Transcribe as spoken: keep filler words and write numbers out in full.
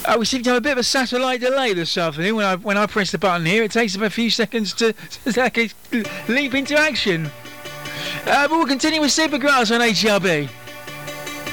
Uh, we seem to have a bit of a satellite delay this afternoon. When I when I press the button here, it takes them a few seconds to, to leap into action. Uh, but we'll continue with Supergrass on H R B.